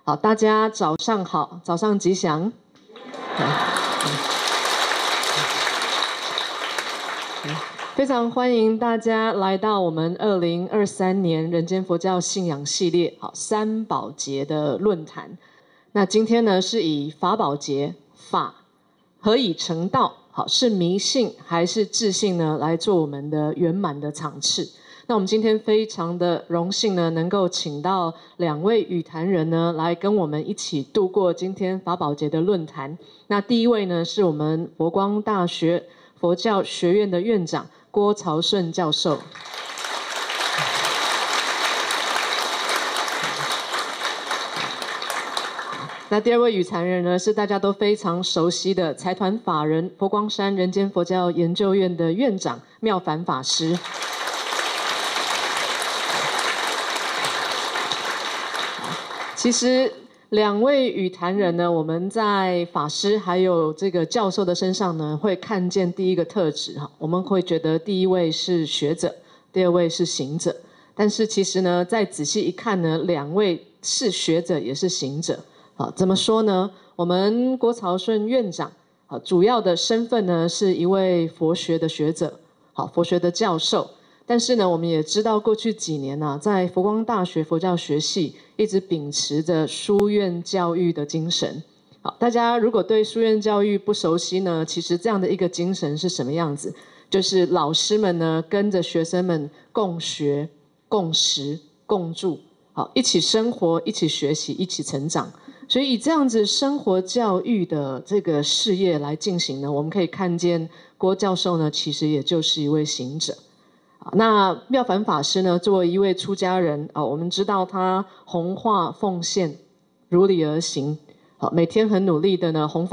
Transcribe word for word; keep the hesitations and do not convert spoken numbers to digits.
好，大家早上好，早上吉祥。非常欢迎大家来到我们二零二三年人间佛教信仰系列好三宝节的论坛。那今天呢是以法宝节法何以成道，好是迷信还是自信呢来做我们的圆满的场次。那我们今天非常的荣幸呢，能够请到两位语坛人呢，来跟我们一起度过今天法宝节的论坛。那第一位呢，是我们佛光大学佛教学院的院长郭朝顺教授。那第二位语坛人呢，是大家都非常熟悉的财团法人佛光山人间佛教研究院的院长妙凡法师。其实两位语坛人呢，我们在法师还有这个教授的身上呢，会看见第一个特质哈，我们会觉得第一位是学者，第二位是行者。但是其实呢，再仔细一看呢，两位是学者也是行者。好，怎么说呢？我们郭朝顺院长啊，主要的身份呢是一位佛学的学者，好，佛学的教授。但是呢，我们也知道过去几年啊，在佛光大学佛教学系一直秉持着书院教育的精神。好，大家如果对书院教育不熟悉呢，其实这样的一个精神是什么样子？就是老师们呢跟着学生们共学、共识、共住，好，一起生活、一起学习、一起成长。所以以这样子生活教育的这个事业来进行呢，我们可以看见郭教授呢，其实也就是一位行者。那妙凡法师呢，作为一位出家人啊，我们知道他弘化奉献，如理而行，好，每天很努力的呢弘法。